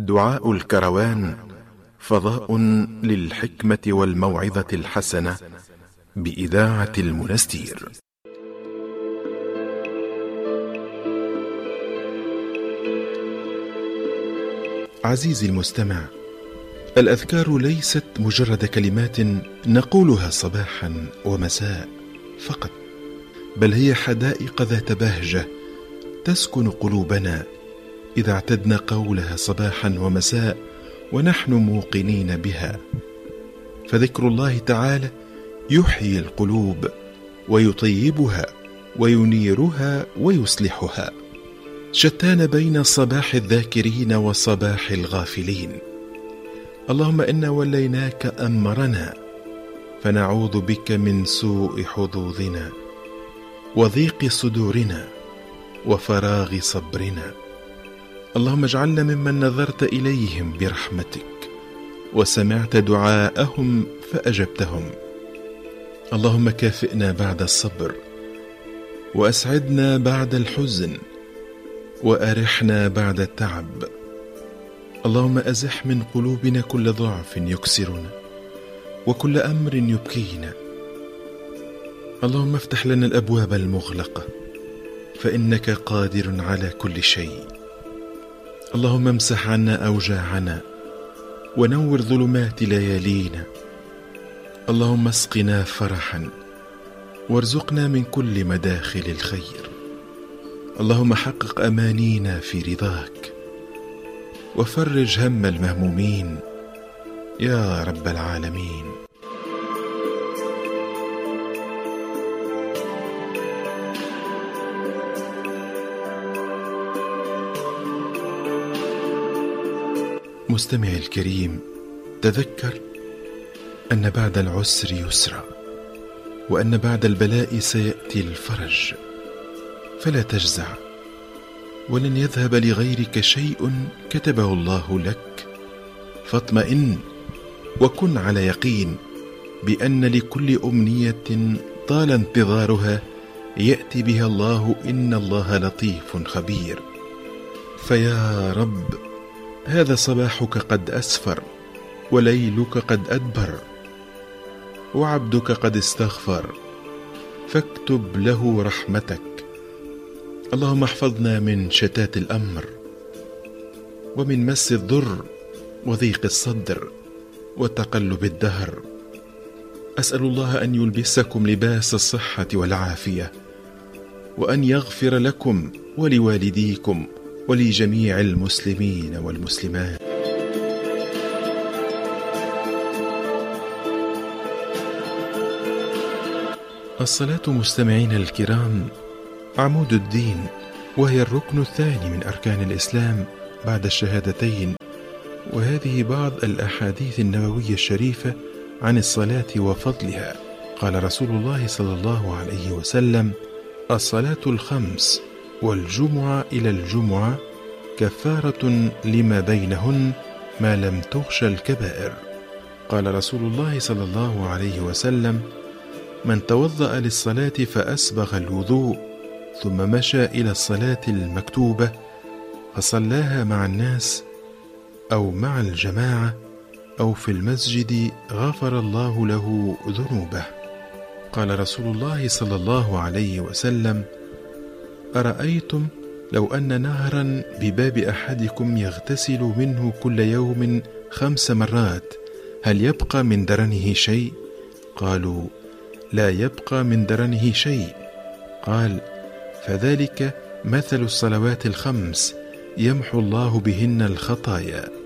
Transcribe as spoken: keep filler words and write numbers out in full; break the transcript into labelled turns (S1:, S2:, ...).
S1: دعاء الكروان، فضاء للحكمة والموعظة الحسنة، بإذاعة المنستير. عزيزي المستمع، الأذكار ليست مجرد كلمات نقولها صباحا ومساء فقط، بل هي حدائق ذات بهجة تسكن قلوبنا إذا اعتدنا قولها صباحا ومساء ونحن موقنين بها. فذكر الله تعالى يحيي القلوب ويطيبها وينيرها ويصلحها. شتان بين صباح الذاكرين وصباح الغافلين. اللهم إنا وليناك أمرنا، فنعوذ بك من سوء حظوظنا وضيق صدورنا وفراغ صبرنا. اللهم اجعلنا ممن نظرت إليهم برحمتك وسمعت دعاءهم فأجبتهم. اللهم كافئنا بعد الصبر، وأسعدنا بعد الحزن، وأرحنا بعد التعب. اللهم أزح من قلوبنا كل ضعف يكسرنا وكل أمر يبكينا. اللهم افتح لنا الأبواب المغلقة، فإنك قادر على كل شيء. اللهم امسح عنا أوجاعنا ونور ظلمات ليالينا. اللهم اسقنا فرحا وارزقنا من كل مداخل الخير. اللهم حقق أمانينا في رضاك وفرج هم المهمومين يا رب العالمين. مستمعي الكريم، تذكر أن بعد العسر يسرا، وأن بعد البلاء سيأتي الفرج. فلا تجزع، ولن يذهب لغيرك شيء كتبه الله لك. فاطمئن وكن على يقين بأن لكل أمنية طال انتظارها يأتي بها الله، إن الله لطيف خبير. فيا رب، هذا صباحك قد أسفر، وليلك قد أدبر، وعبدك قد استغفر، فاكتب له رحمتك. اللهم احفظنا من شتات الأمر، ومن مس الضر، وضيق الصدر، وتقلب الدهر. أسأل الله أن يلبسكم لباس الصحة والعافية، وأن يغفر لكم ولوالديكم ولجميع المسلمين والمسلمات. الصلاة مستمعين الكرام عمود الدين، وهي الركن الثاني من أركان الإسلام بعد الشهادتين. وهذه بعض الأحاديث النبوية الشريفة عن الصلاة وفضلها. قال رسول الله صلى الله عليه وسلم: الصلاة الخمس والجمعة إلى الجمعة كفارة لما بينهن ما لم تغش الكبائر. قال رسول الله صلى الله عليه وسلم: من توضأ للصلاة فأسبغ الوضوء ثم مشى إلى الصلاة المكتوبة فصلاها مع الناس أو مع الجماعة أو في المسجد غفر الله له ذنوبه. قال رسول الله صلى الله عليه وسلم: أرأيتم لو أن نهرا بباب أحدكم يغتسل منه كل يوم خمس مرات، هل يبقى من درنه شيء؟ قالوا: لا يبقى من درنه شيء. قال: فذلك مثل الصلوات الخمس يمحو الله بهن الخطايا.